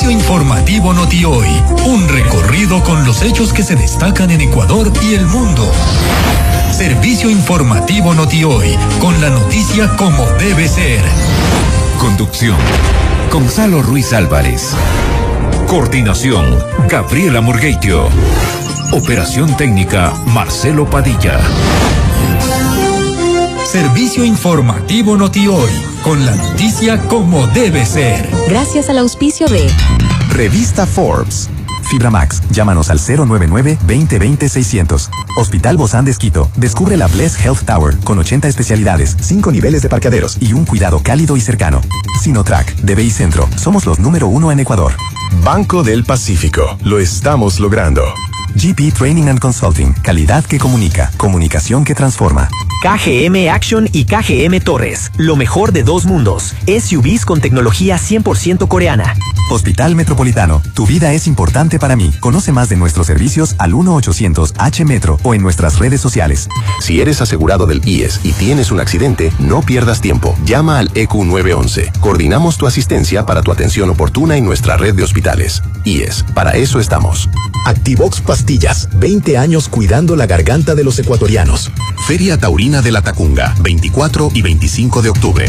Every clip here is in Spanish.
Servicio informativo Noti Hoy. Un recorrido con los hechos que se destacan en Ecuador y el mundo. Servicio informativo Noti Hoy, con la noticia como debe ser. Conducción: Gonzalo Ruiz Álvarez. Coordinación: Gabriela Murgueitio. Operación técnica: Marcelo Padilla. Servicio informativo Noti Hoy, con la noticia como debe ser. Gracias al auspicio de Revista Forbes. Fibramax, llámanos al 099-2020-600. Hospital Bozán de Esquito, descubre la Bless Health Tower con 80 especialidades, 5 niveles de parqueaderos y un cuidado cálido y cercano. Sinotrack, de BI Centro, somos los número 1 en Ecuador. Banco del Pacífico, lo estamos logrando. GP Training and Consulting, calidad que comunica, comunicación que transforma. KGM Action y KGM Torres, lo mejor de dos mundos. SUVs con tecnología 100% coreana. Hospital Metropolitano, tu vida es importante para mí. Conoce más de nuestros servicios al 1-800-H-Metro o en nuestras redes sociales. Si eres asegurado del IES y tienes un accidente, no pierdas tiempo. Llama al EQ 911. Coordinamos tu asistencia para tu atención oportuna en nuestra red de hospitales. IES, para eso estamos. Activox Pastillas, 20 años cuidando la garganta de los ecuatorianos. Feria Taurina de la Tacunga, 24 y 25 de octubre.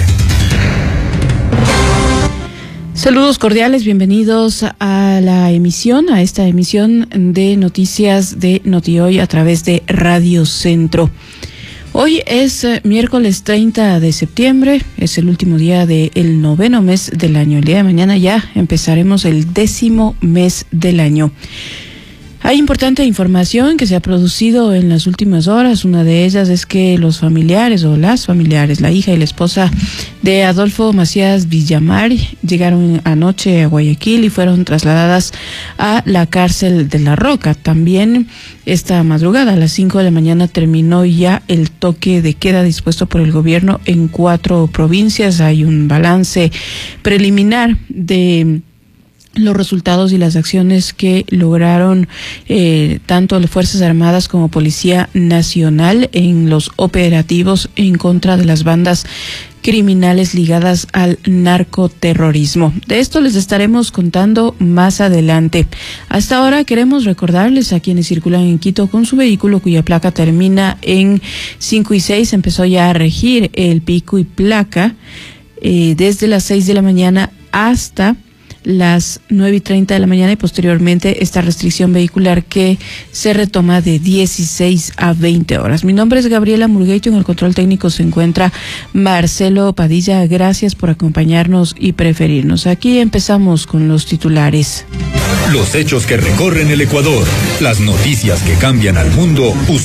Saludos cordiales, bienvenidos a esta emisión de noticias de Noti Hoy a través de Radio Centro. Hoy es miércoles 30 de septiembre, es el último día del 9º mes del año. El día de mañana ya empezaremos el 10º mes del año. Hay importante información que se ha producido en las últimas horas. Una de ellas es que los familiares o las familiares, la hija y la esposa de Adolfo Macías Villamar, llegaron anoche a Guayaquil y fueron trasladadas a la cárcel de La Roca. También esta madrugada a las 5 de la mañana terminó ya el toque de queda dispuesto por el gobierno en 4 provincias. Hay un balance preliminar de los resultados y las acciones que lograron tanto las Fuerzas Armadas como Policía Nacional en los operativos en contra de las bandas criminales ligadas al narcoterrorismo. De esto les estaremos contando más adelante. Hasta ahora queremos recordarles a quienes circulan en Quito con su vehículo cuya placa termina en 5 y 6, empezó ya a regir el pico y placa desde las 6 de la mañana hasta las 9:30 de la mañana y posteriormente esta restricción vehicular que se retoma de 16 a 20 horas. Mi nombre es Gabriela Murgueitio, en el control técnico se encuentra Marcelo Padilla. Gracias por acompañarnos y preferirnos. Aquí empezamos con los titulares. Los hechos que recorren el Ecuador, las noticias que cambian al mundo.